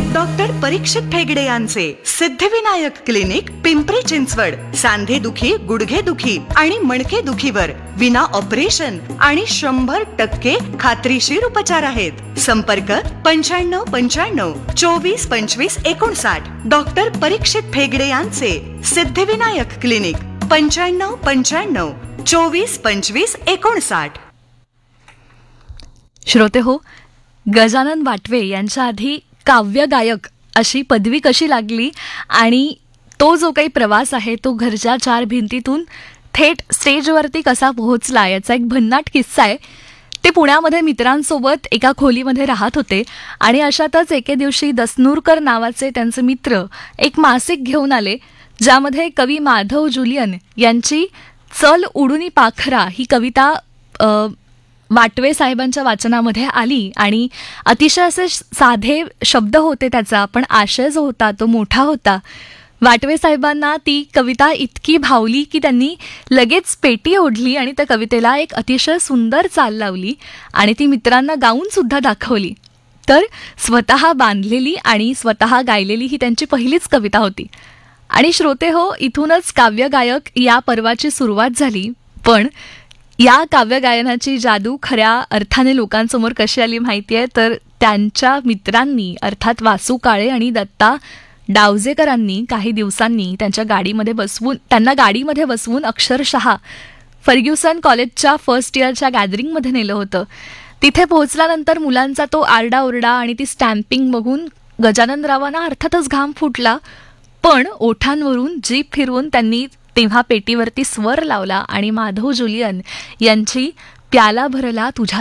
Doctor परीक्षित ठेगडे यांचे Siddhivinayak clinic, Pimpri Chinchwad. सांधे दुखी, गुडघे दुखी आणि मणके दुखीवर विना ऑपरेशन आणि 100% खात्रीशीर उपचार आहेत. संपर्क 9595 24 25 59. डॉक्टर परीक्षित ठेगडे यांचे सिद्धिविनायक क्लिनिक, 9595 24 25 59. श्रोते हो, गजानन वाटवे यांच्या आधी काव्य गायक अशी पदवी कशी लागली आणि तो जो काही प्रवास आहे तो घरच्या 4 भिंतीतून थेट स्टेजवरती कसा पोहोचला याचा एक भन्नाट किस्सा आहे. ते पुण्यामध्ये मित्रांसोबत एका खोलीमध्ये राहत होते आणि अशातच एके दिवशी दसनूरकर नावाचे त्यांचे मित्र एक मासिक घेऊन आले, ज्यामध्ये कवी माधव जुलियन यांची चल उडुनी पाखरा ही कविता वाटवे साहेबांच्या वाचनामध्ये आली आणि अतिशय असे साधे शब्द होते त्याचा, पण आशय जो होता तो मोठा होता. वाटवे साहेबांना ती कविता इतकी भावली की त्यांनी लगेच पेटी ओढली आणि त्या कवितेला एक अतिशय सुंदर चाल लावली आणि ती मित्रांना गाऊन सुद्धा दाखवली. तर स्वतः बांधलेली आणि स्वतः गायलेली ही त्यांची पहिलीच कविता होती. आणि श्रोते हो, इथूनच काव्यगायक या पर्वाची सुरुवात झाली. पण या काव्यगायनाची जादू खऱ्या अर्थाने लोकांसमोर कशी आली माहिती आहे, तर त्यांच्या मित्रांनी अर्थात वासू काळे आणि दत्ता डावजेकरांनी काही दिवसांनी त्यांना गाडीमध्ये बसवून अक्षरशः फर्ग्युसन कॉलेजच्या फर्स्ट इयरच्या गॅदरिंगमध्ये नेलं होतं. तिथे पोहोचल्यानंतर मुलांचा तो आरडाओरडा आणि ती स्टॅम्पिंग बघून गजाननरावांना अर्थातच घाम फुटला. पण ओठांवरून जीभ फिरवून त्यांनी तेव्हा पेटीवरती स्वर लावला आणि माधव जुलियन यांची प्याला भरला तुझ्या